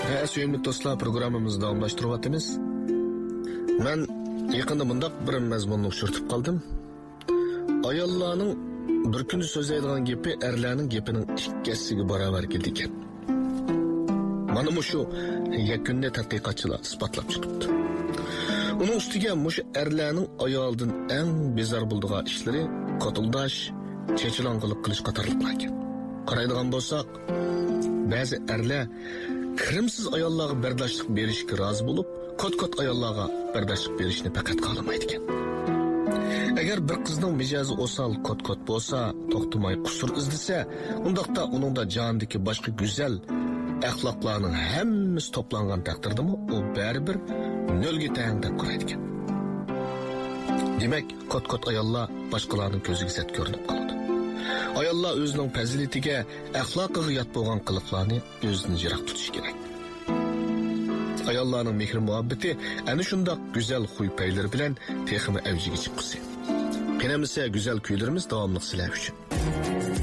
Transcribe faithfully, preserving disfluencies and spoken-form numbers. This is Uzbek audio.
Ha, suyumli do'stlar, programmamizni davomlashtiryapmiz. Men yaqinda bundaq bir mazmunni uchirtib qoldim. Ayollarning bir kun so'zlaydigan gapi erlarning gapining ikkisiga barobar keldi ekan. Mana mushu yakunni tadqiqotchilar isbotlab chiqibdi. Uning ustiga mushu erlarning ayoldan eng bezor bo'ladigan ishlari qotildash, chechilonqilik qilish qatorliqlar ekan. Qaraydigan bo'lsak, ba'zi erlar kirimsiz ayollarga bardoshlik berishga rozi bo'lib, kot-kot ayollarga bardoshlik berishni faqat qalamaydi ekan. Agar bir qizning mijozi o'sal kot-kot bo'lsa, to'xtamay qusur izlasa, undaqda uningda jondagi boshqa go'zal axloqlarning hammasi to'plangan taqdirdami, u baribir nolga tang deb qaraydi ekan. Demak, kot-kot ayollar boshqalarning ko'ziga sat ko'rinib qoladi. Ayollar o'zining fazilatiga, axloqiga yot bo'lgan qiliqlarni o'zidan yiroq tutish kerak. Ayollarning mehr muhabbati ana shunday go'zal xuy-paylar bilan texmi avjiga chiqsa. Qanamisa go'zal kuylarimiz davomli sizlar uchun.